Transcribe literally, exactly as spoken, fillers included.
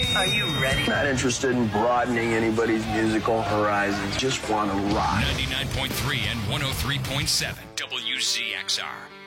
Are you ready? Not interested in broadening anybody's musical horizons. Just want to rock. ninety-nine point three and one oh three point seven W Z X R.